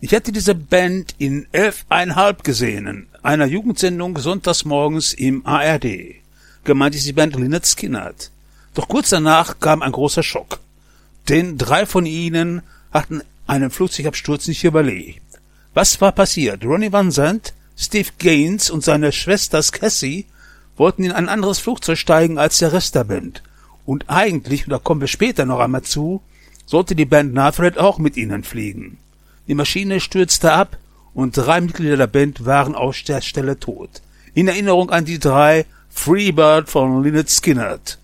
Ich hatte diese Band in 11,5 gesehen, einer Jugendsendung sonntags morgens im ARD. Gemeint ist die Band Lynyrd Skynyrd. Doch kurz danach kam ein großer Schock. Denn 3 von ihnen hatten einen Flugzeugabsturz nicht überlebt. Was war passiert? Ronnie Van Zant, Steve Gaines und seine Schwester Cassie wollten in ein anderes Flugzeug steigen als der Rest der Band. Und eigentlich, und da kommen wir später noch einmal zu, sollte die Band Nathred auch mit ihnen fliegen. Die Maschine stürzte ab und 3 Mitglieder der Band waren auf der Stelle tot. In Erinnerung an die 3 Freebird von Lynyrd Skynyrd.